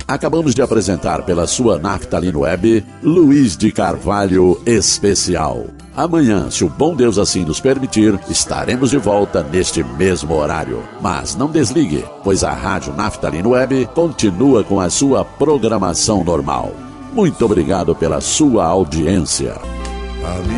Acabamos de apresentar pela sua Naftalina Web, Luiz de Carvalho Especial. Amanhã, se o bom Deus assim nos permitir, estaremos de volta neste mesmo horário. Mas não desligue, pois a Rádio Naftalina Web continua com a sua programação normal. Muito obrigado pela sua audiência.